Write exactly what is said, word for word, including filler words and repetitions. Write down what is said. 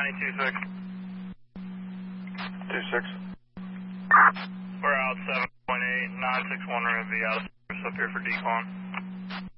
County two six. two six. We're out seven point eight, nine six one, we're going to be out of service up here for decon.